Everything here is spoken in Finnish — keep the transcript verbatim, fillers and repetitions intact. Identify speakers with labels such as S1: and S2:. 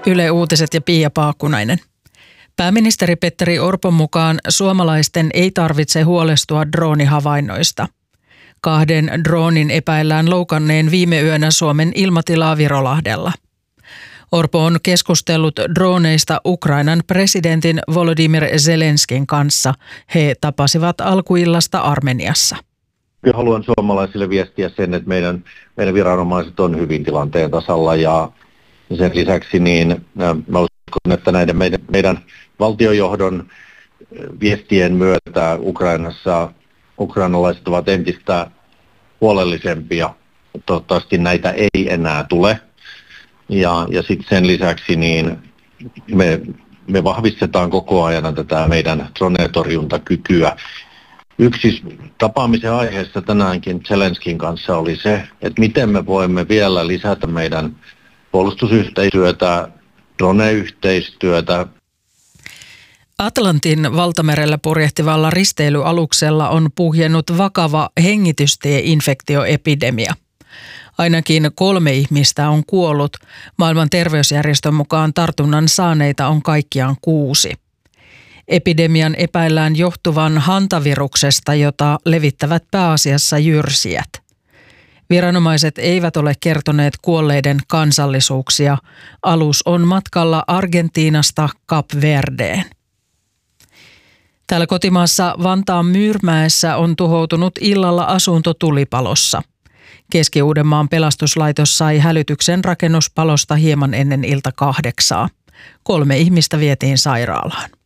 S1: Yle Uutiset ja Pia Paakkunainen. Pääministeri Petteri Orpon mukaan suomalaisten ei tarvitse huolestua droonihavainnoista. Kahden droonin epäillään loukanneen viime yönä Suomen ilmatilaa Virolahdella. Orpo on keskustellut drooneista Ukrainan presidentin Volodymyr Zelenskin kanssa. He tapasivat alkuillasta Armeniassa.
S2: Haluan suomalaisille viestiä sen, että meidän, meidän viranomaiset on hyvin tilanteen tasalla ja sen lisäksi niin mä uskon, että näiden meidän, meidän valtiojohdon viestien myötä Ukrainassa ukrainalaiset ovat entistä huolellisempia. Toivottavasti näitä ei enää tule. Ja, ja sitten sen lisäksi niin me, me vahvistetaan koko ajan tätä meidän drone-torjuntakykyä. Yksi tapaamisen aiheessa tänäänkin Zelenskin kanssa oli se, että miten me voimme vielä lisätä meidän puolustusyhteistyötä, drone-yhteistyötä.
S1: Atlantin valtamerellä purjehtivalla risteilyaluksella on puhjennut vakava hengitystieinfektioepidemia. Ainakin kolme ihmistä on kuollut. Maailman terveysjärjestön mukaan tartunnan saaneita on kaikkiaan kuusi. Epidemian epäillään johtuvan hantaviruksesta, jota levittävät pääasiassa jyrsijät. Viranomaiset eivät ole kertoneet kuolleiden kansallisuuksia. Alus on matkalla Argentiinasta Kap Verdeen. Täällä kotimaassa Vantaan Myyrmäessä on tuhoutunut illalla asunto tulipalossa. Keski-Uudenmaan pelastuslaitos sai hälytyksen rakennuspalosta hieman ennen ilta kahdeksaa. Kolme ihmistä vietiin sairaalaan.